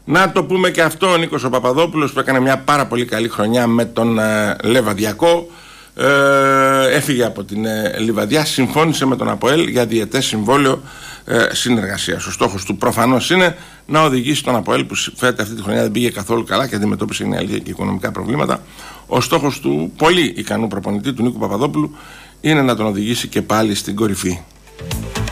Να το πούμε και αυτό, ο Νίκος ο Παπαδόπουλος που έκανε μια πάρα πολύ καλή χρονιά με τον Λεβαδιακό, έφυγε από την Λιβαδιά, συμφώνησε με τον ΑΠΟΕΛ για διετές συμβόλαιο συνεργασίας. Ο στόχος του προφανώς είναι να οδηγήσει τον ΑΠΟΕΛ, που φαίνεται αυτή τη χρονιά δεν πήγε καθόλου καλά και αντιμετώπισε, είναι αλήθεια, και οικονομικά προβλήματα. Ο στόχος του πολύ ικανού προπονητή, του Νίκου Παπαδόπουλου, είναι να τον οδηγήσει και πάλι στην κορυφή.